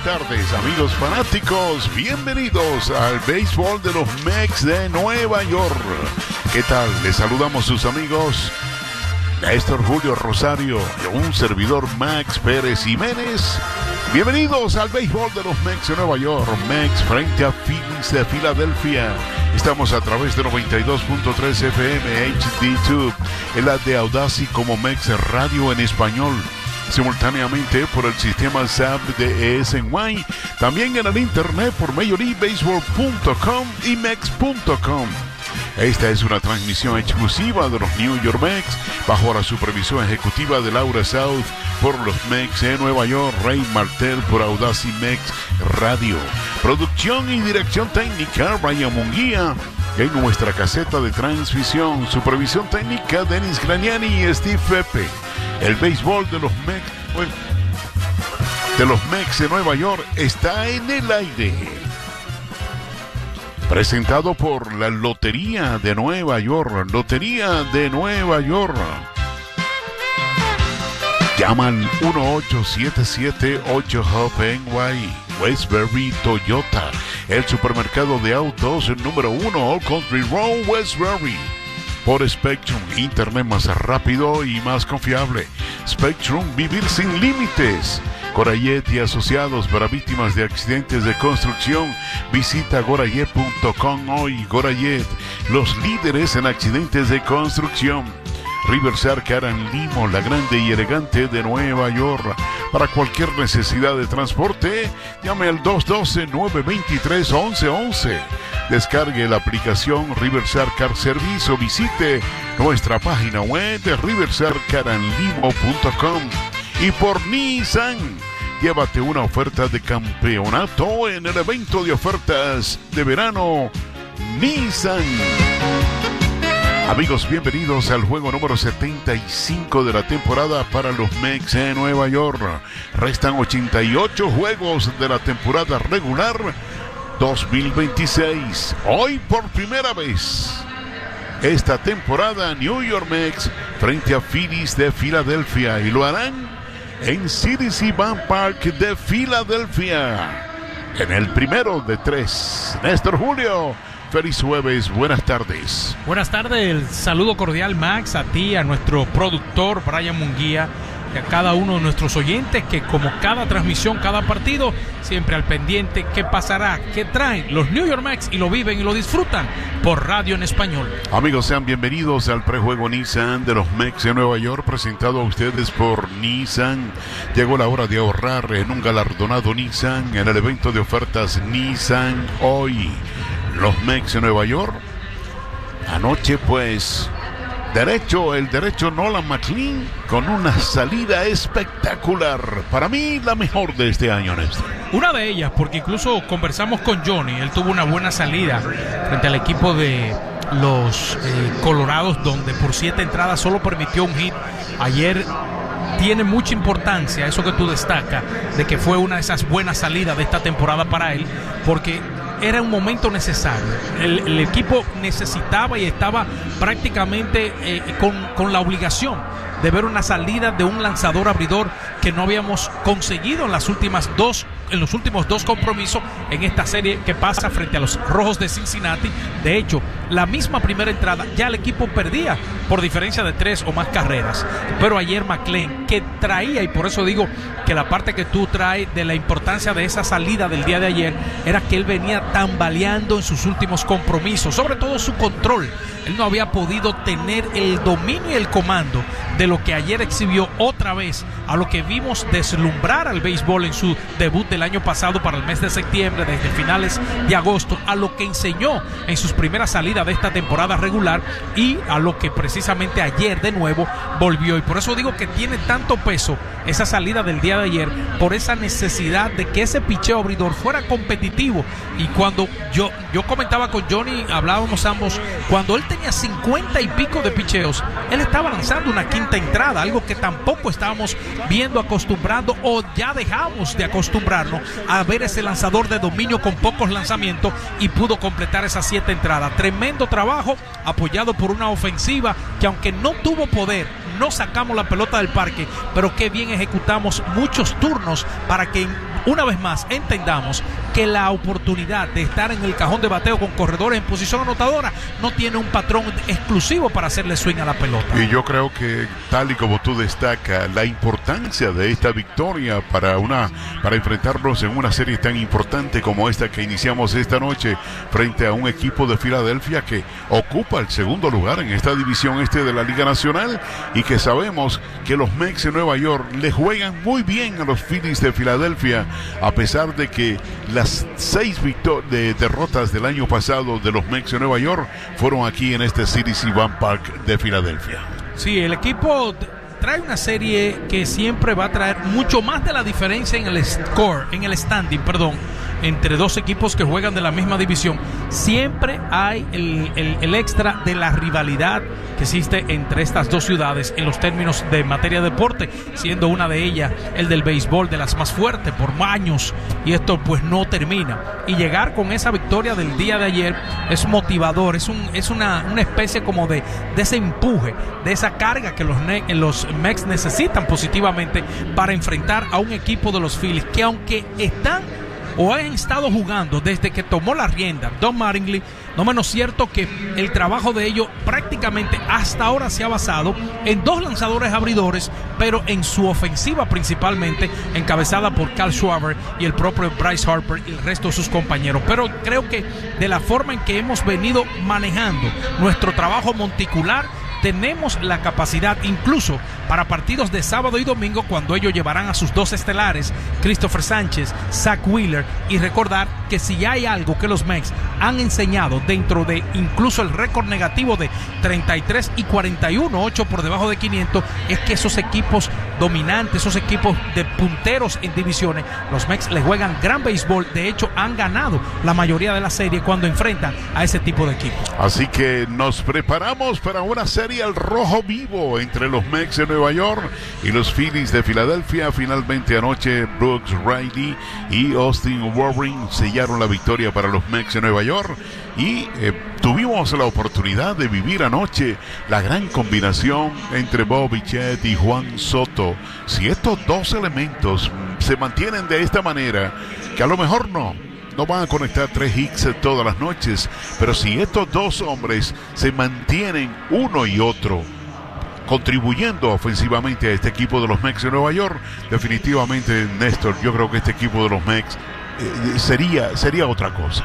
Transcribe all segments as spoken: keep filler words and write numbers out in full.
tardes, amigos fanáticos. Bienvenidos al béisbol de los Mets de Nueva York. ¿Qué tal? Les saludamos sus amigos Néstor Julio Rosario y un servidor Max Pérez Jiménez. Bienvenidos al béisbol de los Mets de Nueva York. Mets frente a Phillies de Filadelfia. Estamos a través de noventa y dos punto tres F M H D dos en la de Audacy como Mets Radio en español. Simultáneamente por el sistema S A P de E S N Y, también en el internet por Major League Baseball punto com y Mets punto com. Esta es una transmisión exclusiva de los New York Mets bajo la supervisión ejecutiva de Laura South por los Mets de Nueva York, Ray Martel por Audacy Mets Radio. Producción y dirección técnica Ryan Munguía. En nuestra caseta de transmisión, supervisión técnica Denis Graniani y Steve Pepe. El béisbol de los Mets, bueno, de los Mets de Nueva York está en el aire. Presentado por la Lotería de Nueva York. Lotería de Nueva York. Llama al uno ocho siete siete ocho H O P N Y. Westbury Toyota. El supermercado de autos número uno, Old Country Road, Westbury. Por Spectrum, internet más rápido y más confiable. Spectrum, vivir sin límites. Gorayet y asociados para víctimas de accidentes de construcción. Visita gorayet punto com hoy. Gorayet, los líderes en accidentes de construcción. Riverside Car and Limo, la grande y elegante de Nueva York. Para cualquier necesidad de transporte, llame al dos uno dos, nueve dos tres, once once. Descargue la aplicación Riverside Car Service o visite nuestra página web de riverside car and limo punto com. Y por Nissan, llévate una oferta de campeonato en el evento de ofertas de verano Nissan. Amigos, bienvenidos al juego número setenta y cinco de la temporada para los Mets de Nueva York. Restan ochenta y ocho juegos de la temporada regular dos mil veintiséis. Hoy por primera vez esta temporada New York Mets frente a Phillies de Filadelfia, y lo harán en Citizens Bank Park de Filadelfia en el primero de tres. Néstor Julio, feliz jueves, buenas tardes. Buenas tardes, el saludo cordial Max, a ti, a nuestro productor Brian Munguía y a cada uno de nuestros oyentes que como cada transmisión, cada partido, siempre al pendiente qué pasará, qué traen los New York Mets y lo viven y lo disfrutan por radio en español. Amigos, sean bienvenidos al prejuego Nissan de los Mets de Nueva York, presentado a ustedes por Nissan. Llegó la hora de ahorrar en un galardonado Nissan en el evento de ofertas Nissan hoy. Los Mets de Nueva York. Anoche, pues, derecho, el derecho Nolan McLean con una salida espectacular. Para mí, la mejor de este año, Néstor. Una de ellas, porque incluso conversamos con Johnny. Él tuvo una buena salida frente al equipo de los eh, Colorados, donde por siete entradas solo permitió un hit. Ayer tiene mucha importancia eso que tú destacas, de que fue una de esas buenas salidas de esta temporada para él, porque era un momento necesario. El, el equipo necesitaba y estaba prácticamente eh, con, con la obligación de ver una salida de un lanzador abridor que no habíamos conseguido en las últimas dos en los últimos dos compromisos en esta serie que pasa frente a los Rojos de Cincinnati. De hecho, la misma primera entrada ya el equipo perdía por diferencia de tres o más carreras, pero ayer McLean, que traía, y por eso digo que la parte que tú traes de la importancia de esa salida del día de ayer, era que él venía tambaleando en sus últimos compromisos, sobre todo su control. Él no había podido tener el dominio y el comando de lo que ayer exhibió otra vez, a lo que vimos deslumbrar al béisbol en su debut del año pasado para el mes de septiembre, desde finales de agosto, a lo que enseñó en sus primeras salidas de esta temporada regular y a lo que precisamente ayer de nuevo volvió. Y por eso digo que tiene tanto peso esa salida del día de ayer, por esa necesidad de que ese picheo abridor fuera competitivo. Y cuando yo, yo comentaba con Johnny, hablábamos ambos, cuando él tenía cincuenta y pico de picheos, él estaba lanzando una quinta entrada, algo que tampoco estábamos viendo, acostumbrando, o ya dejamos de acostumbrarnos a ver ese lanzador de dominio con pocos lanzamientos, y pudo completar esas siete entradas. Tremendo trabajo, apoyado por una ofensiva que, aunque no tuvo poder no sacamos la pelota del parque, pero qué bien ejecutamos muchos turnos para que una vez más entendamos que la oportunidad de estar en el cajón de bateo con corredores en posición anotadora no tiene un patrón exclusivo para hacerle swing a la pelota. Y yo creo que, tal y como tú destacas, la importancia de esta victoria para una para enfrentarnos en una serie tan importante como esta que iniciamos esta noche frente a un equipo de Filadelfia que ocupa el segundo lugar en esta división este de la Liga Nacional, y que sabemos que los Mets de Nueva York le juegan muy bien a los Phillies de Filadelfia, a pesar de que las seis victor- de derrotas del año pasado de los Mets de Nueva York fueron aquí en este Citizens Bank Park de Filadelfia. Sí, el equipo trae una serie que siempre va a traer mucho más de la diferencia en el score, en el standing, perdón, entre dos equipos que juegan de la misma división. Siempre hay el, el, el extra de la rivalidad que existe entre estas dos ciudades en los términos de materia de deporte, siendo una de ellas el del béisbol, de las más fuertes por años, y esto pues no termina. Y llegar con esa victoria del día de ayer es motivador, es un es una, una especie como de, de ese empuje, de esa carga que los, los Mets necesitan positivamente para enfrentar a un equipo de los Phillies que, aunque están o han estado jugando desde que tomó la rienda Don Mattingly, no menos cierto que el trabajo de ellos prácticamente hasta ahora se ha basado en dos lanzadores abridores, pero en su ofensiva principalmente encabezada por Kyle Schwarber y el propio Bryce Harper y el resto de sus compañeros. Pero creo que de la forma en que hemos venido manejando nuestro trabajo monticular, tenemos la capacidad incluso para partidos de sábado y domingo, cuando ellos llevarán a sus dos estelares, Christopher Sánchez, Zach Wheeler, y recordar que si hay algo que los Mets han enseñado dentro de incluso el récord negativo de treinta y tres y cuarenta y uno, ocho por debajo de quinientos, es que esos equipos dominantes, esos equipos de punteros en divisiones, los Mets les juegan gran béisbol. De hecho, han ganado la mayoría de la serie cuando enfrentan a ese tipo de equipos. Así que nos preparamos para una serie al rojo vivo entre los Mets de Nueva York y los Phillies de Filadelfia. Finalmente anoche Brooks Riley y Austin Warren sellaron la victoria para los Mets de Nueva York, y eh, tuvimos la oportunidad de vivir anoche la gran combinación entre Bo Bichette y Juan Soto. Si estos dos elementos se mantienen de esta manera, que a lo mejor no No van a conectar tres hits todas las noches, pero si estos dos hombres se mantienen uno y otro contribuyendo ofensivamente a este equipo de los Mets de Nueva York, definitivamente, Néstor, yo creo que este equipo de los Mets eh, sería, sería otra cosa.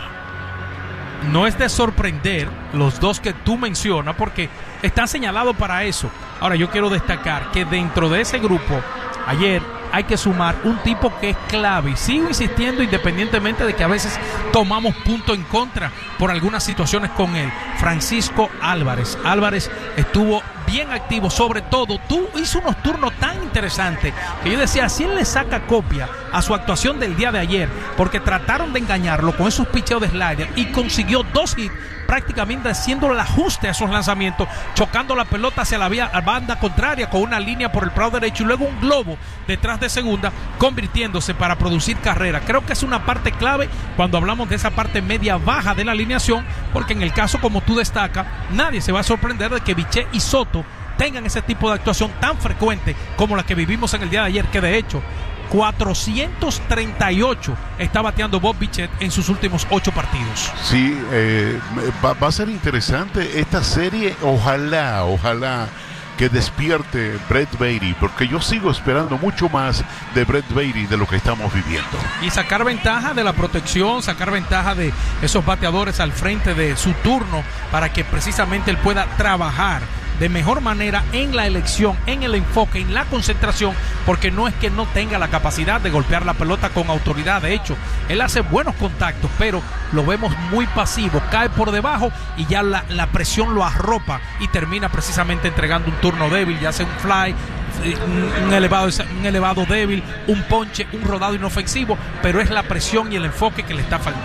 No es de sorprender los dos que tú mencionas, porque están señalados para eso. Ahora, yo quiero destacar que dentro de ese grupo, ayer hay que sumar un tipo que es clave, y sigo insistiendo independientemente de que a veces tomamos punto en contra por algunas situaciones con él. Francisco Álvarez. Álvarez estuvo bien activo, sobre todo tú hizo unos turnos tan interesantes que yo decía, si él le saca copia a su actuación del día de ayer, porque trataron de engañarlo con esos picheos de slider y consiguió dos hits, prácticamente haciendo el ajuste a esos lanzamientos, chocando la pelota hacia la vía, a banda contraria con una línea por el prado derecho y luego un globo detrás de segunda, convirtiéndose para producir carrera. Creo que es una parte clave cuando hablamos de esa parte media baja de la alineación, porque en el caso, como tú destacas, nadie se va a sorprender de que Bichette y Soto tengan ese tipo de actuación tan frecuente como la que vivimos en el día de ayer, que de hecho cuatrocientos treinta y ocho está bateando Bob Bichette en sus últimos ocho partidos. Sí, eh, va, va a ser interesante esta serie. Ojalá, ojalá que despierte Brett Baty, porque yo sigo esperando mucho más de Brett Baty de lo que estamos viviendo. Y sacar ventaja de la protección, sacar ventaja de esos bateadores al frente de su turno, para que precisamente él pueda trabajar de mejor manera en la elección, en el enfoque, en la concentración, porque no es que no tenga la capacidad de golpear la pelota con autoridad. De hecho, él hace buenos contactos, pero lo vemos muy pasivo, cae por debajo y ya la, la presión lo arropa y termina precisamente entregando un turno débil, ya sea un fly, un, un, elevado, un elevado débil, un ponche, un rodado inofensivo, pero es la presión y el enfoque que le está faltando.